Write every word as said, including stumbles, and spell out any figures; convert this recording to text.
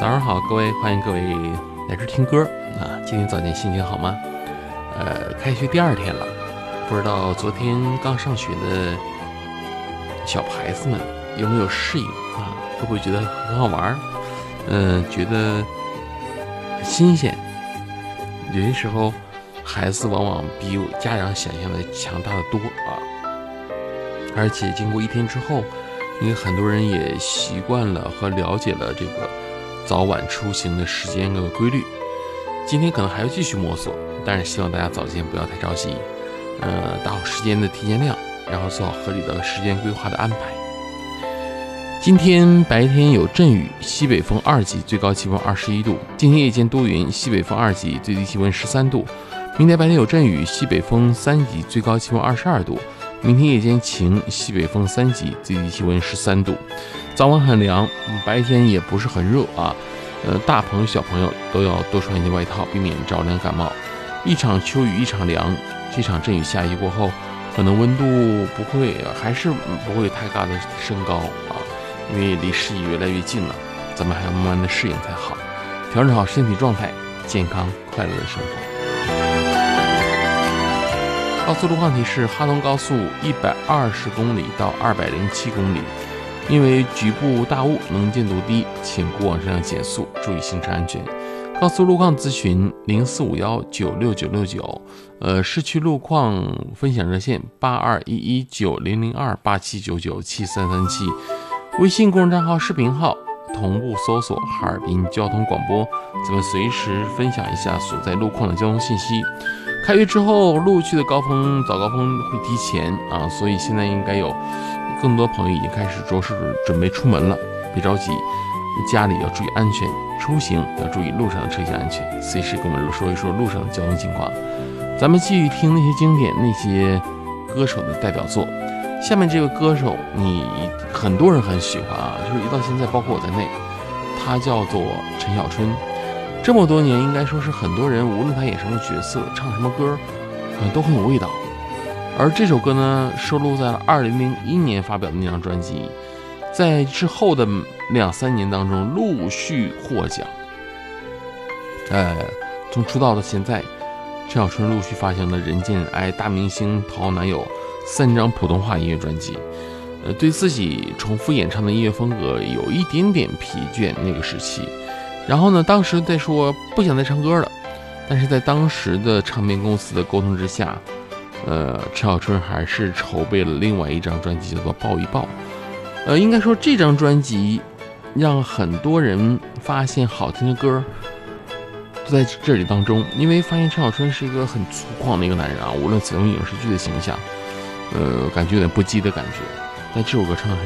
早上好，各位，欢迎各位来这听歌啊！今天早间心情好吗？呃，开学第二天了，不知道昨天刚上学的小孩子们有没有适应啊？会不会觉得很好玩？嗯、呃，觉得很新鲜。有些时候，孩子往往比家长想象的强大的多啊！而且经过一天之后，因为很多人也习惯了和了解了这个早晚出行的时间的规律，今天可能还要继续摸索，但是希望大家早间不要太着急，呃，打好时间的提前量，然后做好合理的时间规划的安排。今天白天有阵雨，西北风二级，最高气温二十一度。今天夜间多云，西北风二级，最低气温十三度。明天白天有阵雨，西北风三级，最高气温二十二度。明天夜间晴，西北风三级，最低气温十三度。早晚很凉，白天也不是很热啊。呃，大朋友小朋友都要多穿一件外套，避免着凉感冒。一场秋雨一场凉，这场阵雨下雨过后，可能温度不会还是不会太大的升高啊，因为离十一越来越近了，咱们还要慢慢的适应才好，调整好身体状态，健康快乐的生活。高速路况提示：哈东高速一百二十公里到二百零七公里，因为局部大雾，能见度低，请勿往车上减速，注意行车安全。高速路况咨询零四五幺九六九六九，呃，市区路况分享热线八二一一九零零二八七九九七三三七，微信公众账号视频号同步搜索哈尔滨交通广播，咱们随时分享一下所在路况的交通信息。开学之后，陆区的高峰早高峰会提前啊，所以现在应该有更多朋友已经开始着手准备出门了，别着急，家里要注意安全，出行要注意路上的车厢安全，随时跟我们说一说路上的交通情况。咱们继续听那些经典、那些歌手的代表作。下面这个歌手，你很多人很喜欢啊，就是一到现在，包括我在内，他叫做陈小春。这么多年，应该说是很多人，无论他演什么角色、唱什么歌，呃，都很有味道。而这首歌呢，收录在了二零零一年发表的那张专辑，在之后的两三年当中陆续获奖。呃，从出道到现在，陈小春陆续发行了《人见人爱》《大明星》《讨好男友》三张普通话音乐专辑。呃，对自己重复演唱的音乐风格有一点点疲倦，那个时期。然后呢，当时在说不想再唱歌了，但是在当时的唱片公司的沟通之下，呃，陈小春还是筹备了另外一张专辑，叫做《抱一抱》。呃，应该说这张专辑让很多人发现好听的歌都在这里当中，因为发现陈小春是一个很粗犷的一个男人啊，无论采用影视剧的形象，呃，感觉有点不羁的感觉，但这首歌唱的很